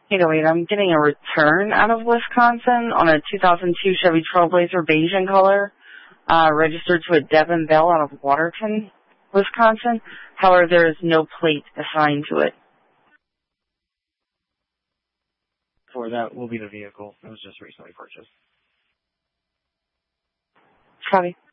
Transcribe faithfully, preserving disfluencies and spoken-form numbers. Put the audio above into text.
Hey, wait, I'm getting a return out of Wisconsin on a two thousand two Chevy Trailblazer beige in color, uh, registered to a Devin Bell out of Waterton, Wisconsin. However, there is no plate assigned to it. For that will be the vehicle. It was just recently purchased. Copy.